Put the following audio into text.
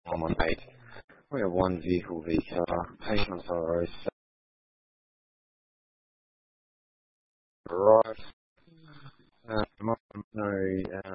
time on 8. We have one vehicle VCAR, patient on 07 arrived. No